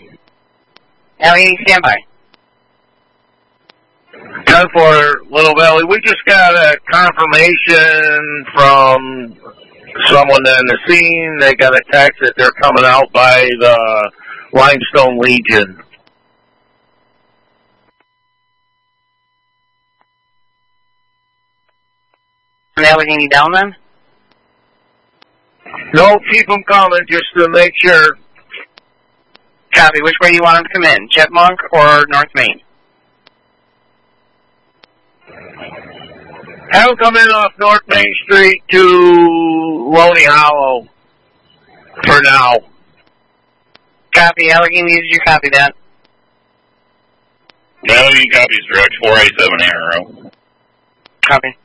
Allegheny, stand by. 10-4, Little Valley. We just got a confirmation from someone in the scene. They got a text that they're coming out by the Limestone Legion. Allegheny down then? No, keep them coming just to make sure. Copy. Which way do you want them to come in? Chipmunk or North Main? Have them come in off North Main Street to Loney Hollow for now. Copy. Allegheny, did you copy that? Allegheny copies direct 487 Arrow. Copy.